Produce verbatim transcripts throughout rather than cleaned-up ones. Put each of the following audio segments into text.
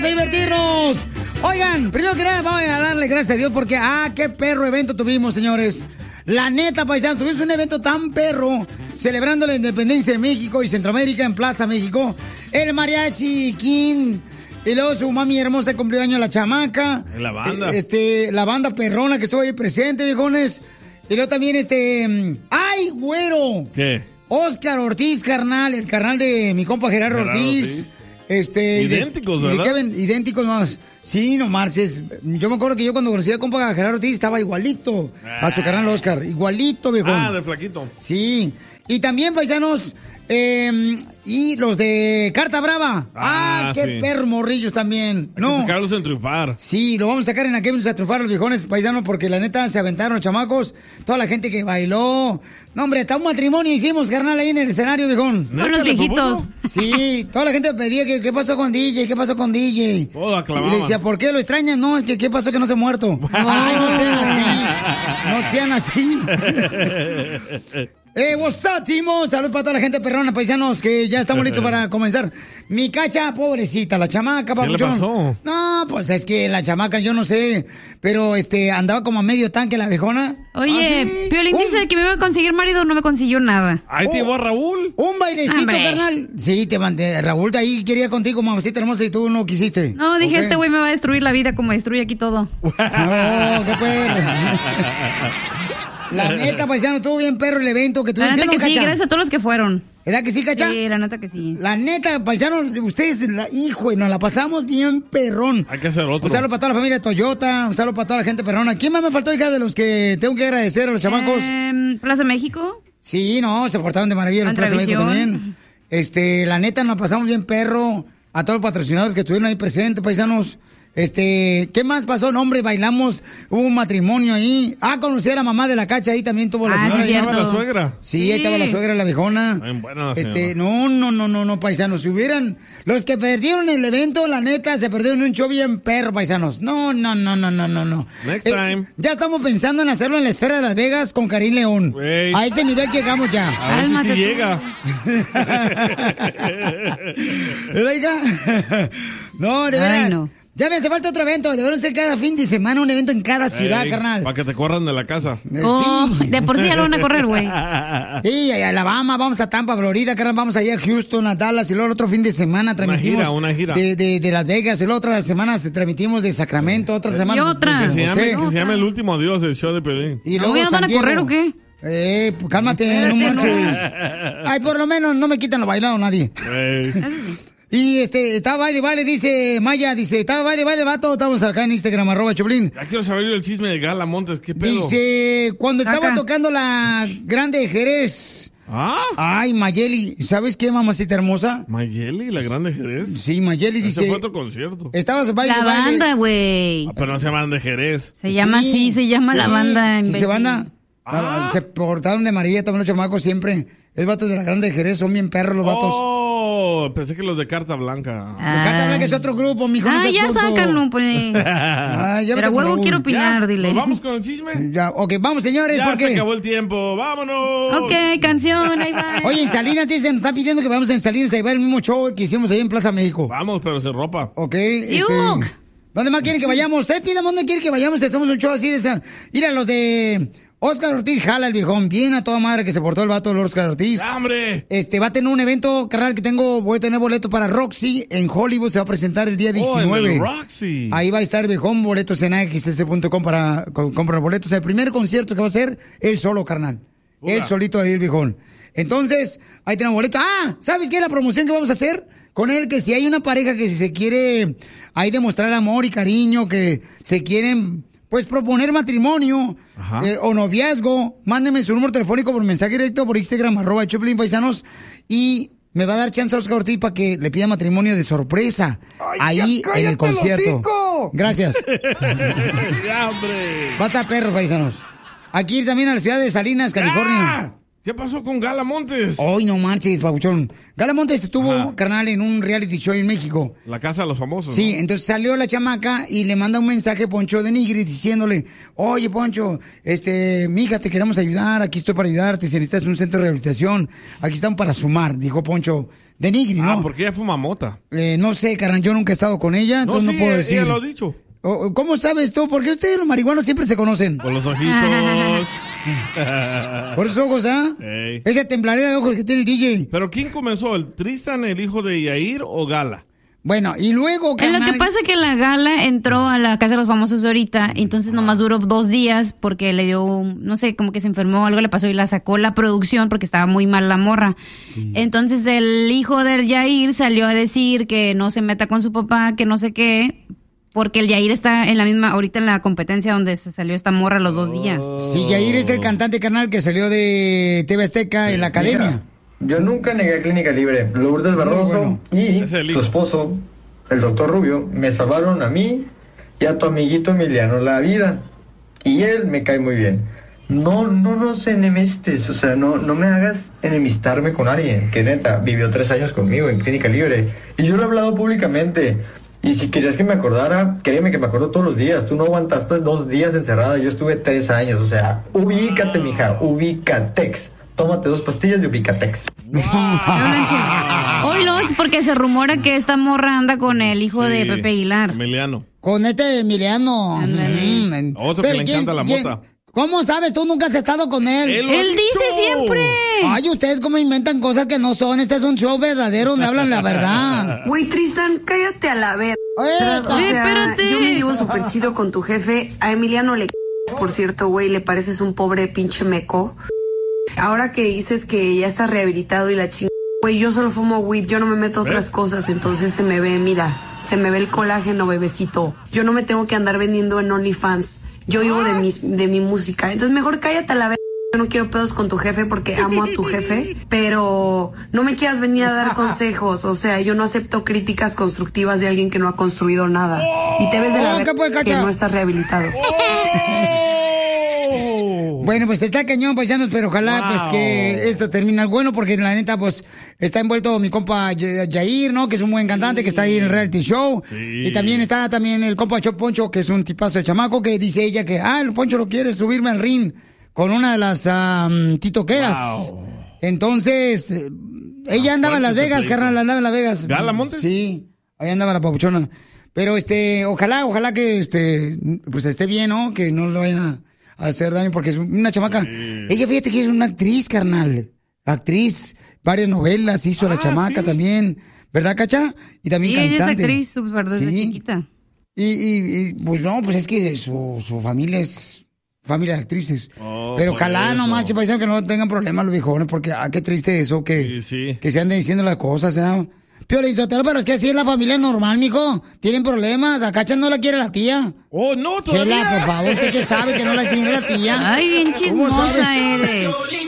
a divertirnos. Oigan, primero que nada vamos a darle gracias a Dios porque, ah, qué perro evento tuvimos, señores. La neta, paisanos, tuvimos un evento tan perro celebrando la independencia de México y Centroamérica en Plaza México. El mariachi King, y luego su mami hermosa cumplió años la chamaca. La banda. Este, la banda perrona que estuvo ahí presente, viejones. Y luego también este, ¡ay, güero! ¿Qué? Oscar Ortiz, carnal, el carnal de mi compa Gerardo, Gerardo Ortiz. Ortiz. Este, idénticos, de, ¿verdad? De Kevin, idénticos más. Sí, no marches. Yo me acuerdo que yo cuando conocí a compa Gerardo Ortiz estaba igualito ah. a su carnal Oscar. Igualito, viejo. Ah, de flaquito. Sí. Y también, paisanos, eh, y los de Carta Brava. Ah, ah qué sí. perro morrillos también. Hay no. que sacarlos en triunfar. Sí, lo vamos a sacar en aquel a triunfar los viejones paisanos porque la neta se aventaron los chamacos. Toda la gente que bailó. No, hombre, hasta un matrimonio hicimos, carnal, ahí en el escenario, viejón. Con los viejitos. Sí, toda la gente pedía que qué pasó con D J, qué pasó con D J. Oh, y le decía, ¿por qué lo extrañan? No, es que qué pasó que no se ha muerto. Ay, no sean así. No sean así. Eh, what's up, Timo? Salud para toda la gente perrona, paisanos, que ya estamos listos para comenzar. Mi cacha, pobrecita, la chamaca, papuchón. ¿Qué le pasó? No, pues es que la chamaca, yo no sé, pero este, andaba como a medio tanque la viejona. Oye, ¿Ah, sí? Piolín un... dice que me iba a conseguir marido, no me consiguió nada. Ahí te llevó a Raúl. Un bailecito, Hombre. carnal. Sí, te mandé. Raúl de ahí quería contigo, mamacita hermosa, y tú no quisiste. No, dije, okay. Este güey me va a destruir la vida como destruye aquí todo. No, qué perro. La neta, paisano, estuvo bien perro el evento que tuvieron. La neta que sí, gracias a todos los que fueron. ¿Verdad que sí, cacha? Sí, la neta que sí. La neta, paisano, ustedes, la, hijo, nos la pasamos bien perrón. Hay que hacer otro. Un saludo para toda la familia Toyota, un saludo para toda la gente perrona. ¿Quién más me faltó, hija, de los que tengo que agradecer a los chamacos? Eh, Plaza México. Sí, no, se portaron de maravilla en Plaza México también. Este, la neta, nos pasamos bien perro. A todos los patrocinadores que estuvieron ahí presentes, paisanos. Este, ¿qué más pasó? No, hombre, bailamos, hubo un matrimonio ahí. Ah, conocí a la mamá de la cacha, ahí también tuvo la ah, señora. Sí, ¿Ahí estaba la suegra? Sí, sí, ahí estaba la suegra, la viejona. Bien buena la este, no, no, no, no, no, paisanos. Si hubieran, los que perdieron el evento, la neta, se perdieron un show bien perro, paisanos. No, no, no, no, no, no, no. Next eh, time. Ya estamos pensando en hacerlo en la esfera de Las Vegas con Karim León. Wait. A ese nivel llegamos ya. A ver si sí llega. No, de veras. Ay, no. Ya me hace falta otro evento. Deberían ser cada fin de semana un evento en cada ciudad, Ey, carnal. Para que te corran de la casa. Eh, Oh, sí. de por sí ya lo van a correr, güey. Sí, a Alabama, vamos a Tampa, Florida, carnal, vamos allá a Houston, a Dallas, y luego el otro fin de semana transmitimos. Una gira, una gira. De, de, de Las Vegas, y luego otras semanas transmitimos de Sacramento, otras semanas. Y otra. Que se llame, José. que se llame El Último Adiós, el show de Pelín. Y ¿No luego ya nos San van a Diego. correr o qué? Eh, pues cálmate, no marches. Ay, por lo menos no me quitan lo bailado nadie. Ey. Y este, estaba baile, vale, dice Maya, dice, estaba baile, vale, vato, estamos acá en Instagram, arroba Choplin. Ya quiero saber el chisme de Gala Montes, ¿qué pedo? Dice, cuando estaba Acá. tocando la Grande de Jerez. ¿Ah? Ay, Mayeli, ¿sabes qué, mamacita hermosa? Mayeli, la Grande Jerez. Sí, Mayeli Ese dice. fue otro concierto. Estabas baile, La baile. banda, güey. Ah, pero no se llaman de Jerez. Se llama Sí. así, se llama la Sí, banda. sí, se imbécil. banda. Ah. Se portaron de María también los chamacos siempre. Es vatos de la Grande de Jerez, son bien perros los vatos. Oh, pensé que los de Carta Blanca. Ah. De Carta Blanca es otro grupo, mijo. no Ah, seas ya puto. sácanlo, pues. Ay, ya Pero vete con huevo Raúl. quiero opinar, ¿Ya? dile. ¿Nos vamos con el chisme? Ya, ok, vamos, señores, Ya porque... se acabó el tiempo, vámonos. Ok, canción, ahí va. Oye, en Salinas dicen, nos están pidiendo que vamos en Salinas a llevar el mismo show que hicimos ahí en Plaza México. Vamos, pero sin ropa. Ok. Este, Yuk. ¿Dónde más quieren que vayamos? Ustedes pidan dónde quieren que vayamos. Hacemos un show así de esa. Ir a los de Oscar Ortiz, jala el viejón. Bien a toda madre que se portó el vato de Oscar Ortiz. ¡Ya, hombre! Este, va a tener un evento, carnal, que tengo, voy a tener boletos para Roxy en Hollywood. Se va a presentar el día diecinueve. Oh, en el Roxy. Ahí va a estar el viejón, boletos en A X S punto com para co- comprar boletos. El primer concierto que va a ser, él solo, carnal. Ura. Él solito ahí, el viejón. Entonces, ahí tenemos boletos. Ah, ¿sabes qué es la promoción que vamos a hacer? Con él, que si hay una pareja que si se quiere ahí demostrar amor y cariño, que se quieren, pues, proponer matrimonio eh, o noviazgo, mándenme su número telefónico por mensaje directo por Instagram, arroba Choplin Paisanos, y me va a dar chance a Oscar Ortiz para que le pida matrimonio de sorpresa. Ay, ahí ya en el cállate el concierto. hocico. Gracias. ¡Ya, hombre! Va a estar perro, paisanos. Aquí también a la ciudad de Salinas, California. ¿Qué pasó con Gala Montes? Hoy no marches, papuchón. Gala Montes estuvo, Ajá. carnal, en un reality show en México. La casa de los famosos. Sí, ¿no? entonces salió la chamaca y le manda un mensaje a Poncho de Nigris diciéndole, oye, Poncho, este, mija, te queremos ayudar, aquí estoy para ayudarte, si necesitas un centro de rehabilitación, aquí estamos para sumar, dijo Poncho de Nigris, ¿no? Ah, porque ella fuma mota. Eh, no sé, carnal, yo nunca he estado con ella, entonces no, no, sí, puedo ella, decir. ella lo ha dicho. ¿Cómo sabes tú? Porque ustedes los marihuanos siempre se conocen. Por los ojitos. Por esos ojos, ¿ah? Ey. Esa tembladera de ojos que tiene el D J. ¿Pero quién comenzó? ¿El Tristan, el hijo de Yair o Gala? Bueno, y luego, carnal, lo que pasa es que la Gala entró a la Casa de los Famosos ahorita, entonces nomás duró dos días porque le dio, no sé, como que se enfermó, algo le pasó y la sacó la producción porque estaba muy mal la morra. Sí. Entonces el hijo de Yair salió a decir que no se meta con su papá, que no sé qué, porque el Yair está en la misma, ahorita en la competencia donde se salió esta morra los dos días. Sí, Yair es el cantante, carnal, que salió de T V Azteca sí. en la academia. Mira. Yo nunca negué a Clínica Libre. Lourdes Barroso bueno. y su esposo, el doctor Rubio, me salvaron a mí y a tu amiguito Emiliano la vida. Y él me cae muy bien. No, no nos enemistes, o sea, no, no me hagas enemistarme con alguien que neta vivió tres años conmigo en Clínica Libre. Y yo lo he hablado públicamente. Y si querías que me acordara, créeme que me acuerdo todos los días. Tú no aguantaste dos días encerrada, yo estuve tres años. O sea, ubícate, mija, ubícatex. Tómate dos pastillas de Ubicatex. Wow. Hoy lo es porque se rumora que esta morra anda con el hijo sí, de Pepe Aguilar. Emiliano. Con este Emiliano. Mm. Otro que le encanta ¿quién, la ¿quién? mota. ¿Cómo sabes? Tú nunca has estado con él. Él, él dice siempre. Ay, ustedes cómo inventan cosas que no son. Este es un show verdadero donde hablan la verdad. Güey, Tristan, cállate a la verga. O sea, espérate. Yo me llevo súper chido con tu jefe. A Emiliano le... Por cierto, güey, le pareces un pobre pinche meco. Ahora que dices que ya está rehabilitado y la chingada, güey, yo solo fumo weed, yo no me meto a otras cosas, entonces se me ve, mira, se me ve el colágeno, bebecito. Yo no me tengo que andar vendiendo en OnlyFans, yo vivo de mi, de mi música, entonces mejor cállate a la vez. Yo no quiero pedos con tu jefe porque amo a tu jefe, pero no me quieras venir a dar consejos, o sea, yo no acepto críticas constructivas de alguien que no ha construido nada. Y te ves de la oh, verga que no estás rehabilitado. Bueno, pues está cañón, paisanos, pero ojalá wow. pues que esto termine bueno, porque la neta, pues, está envuelto mi compa Yair, ¿no? Que es un buen cantante, sí. que está ahí en el reality show. Sí. Y también está también el compa Chop Poncho, que es un tipazo de chamaco, que dice ella que, ah, el Poncho lo quiere subirme al ring con una de las um, titoqueras. Wow. Entonces, eh, ella ah, andaba en Las Vegas, carnal, andaba en Las Vegas. ¿Gala Montes? Sí, ahí andaba la papuchona. Pero, este, ojalá, ojalá que, este, pues esté bien, ¿no? Que no lo vayan a... a hacer daño, porque es una chamaca. Sí. Ella, fíjate que es una actriz, carnal. Actriz, varias novelas hizo ah, la chamaca sí. también. ¿Verdad, Cacha? Y también sí, cantante. Ella es actriz, súper desde sí. chiquita. Y, y, y, pues no, pues es que su, su familia es familia de actrices. Oh, pero ojalá no más, paisano, que no tengan problemas los viejones, porque ah, qué triste eso, que, sí, sí. que se anden diciendo las cosas, ¿eh? Piolizotelo, pero es que así es la familia normal, mijo. Tienen problemas. A Cacha no la quiere la tía. Oh, no, todavía. Chela, por favor, usted que sabe que no la tiene la tía. Ay, bien chismosa eres.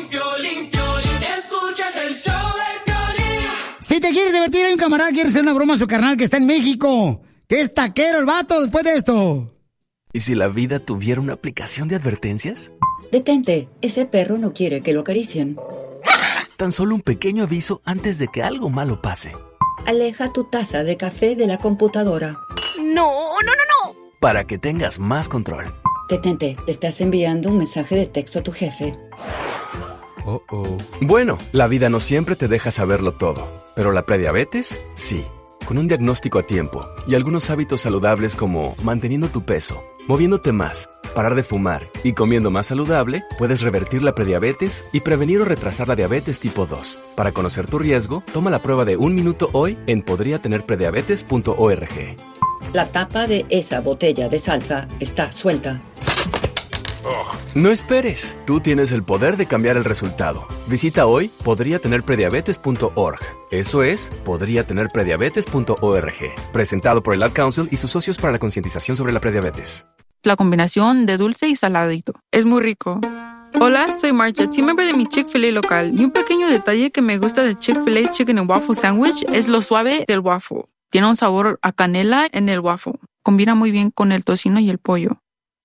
Si te quieres divertir, hay un camarada que quiere hacer una broma a su carnal que está en México. Que es taquero el vato después de esto. ¿Y si la vida tuviera una aplicación de advertencias? Detente, ese perro no quiere que lo acaricien. Tan solo un pequeño aviso antes de que algo malo pase. Aleja tu taza de café de la computadora. No, no, no, no. Para que tengas más control. Detente, estás enviando un mensaje de texto a tu jefe. Oh, oh. Bueno, la vida no siempre te deja saberlo todo, pero la prediabetes, sí. Con un diagnóstico a tiempo y algunos hábitos saludables como manteniendo tu peso, moviéndote más, parar de fumar y comiendo más saludable, puedes revertir la prediabetes y prevenir o retrasar la diabetes tipo dos. Para conocer tu riesgo, toma la prueba de un minuto hoy en podría tener prediabetes punto org. La tapa de esa botella de salsa está suelta. No esperes, tú tienes el poder de cambiar el resultado. Visita hoy podría tener prediabetes punto org. Eso es, podría tener prediabetes punto org. Presentado por el Ad Council y sus socios para la concientización sobre la prediabetes. La combinación de dulce y saladito. Es muy rico. Hola, soy Marcha, team member de mi Chick-fil-A local. Y un pequeño detalle que me gusta de Chick-fil-A Chicken and Waffle Sandwich es lo suave del waffle. Tiene un sabor a canela en el waffle. Combina muy bien con el tocino y el pollo.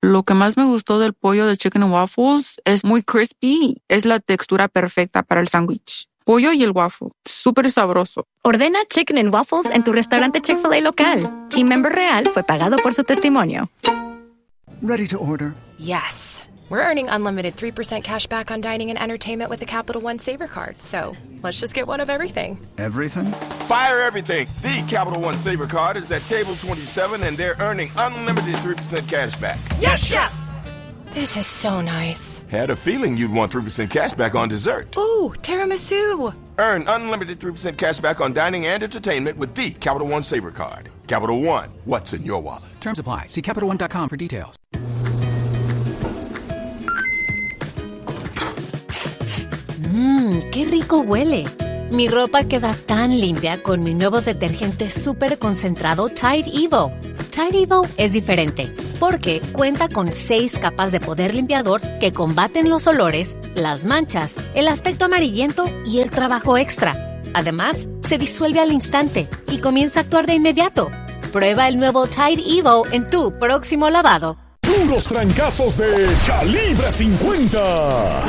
Lo que más me gustó del pollo de Chicken and Waffles es muy crispy. Es la textura perfecta para el sándwich. Pollo y el waffle. Súper sabroso. Ordena Chicken and Waffles en tu restaurante Chick-fil-A local. Team Member Real fue pagado por su testimonio. Ready to order? Yes. We're earning unlimited three percent cash back on dining and entertainment with the Capital One Saver Card. So let's just get one of everything. Everything? Fire everything. The Capital One Saver Card is at table twenty-seven and they're earning unlimited three percent cash back. Yes, Chef! This is so nice. Had a feeling you'd want three percent cash back on dessert. Ooh, tiramisu. Earn unlimited three percent cash back on dining and entertainment with the Capital One Saver Card. Capital One, what's in your wallet? Terms apply. See Capital One dot com for details. Mmm, qué rico huele. Mi ropa queda tan limpia con mi nuevo detergente súper concentrado Tide Evo. Tide Evo es diferente porque cuenta con seis capas de poder limpiador que combaten los olores, las manchas, el aspecto amarillento y el trabajo extra. Además, se disuelve al instante y comienza a actuar de inmediato. Prueba el nuevo Tide Evo en tu próximo lavado. Puros trancazos de Calibre cincuenta.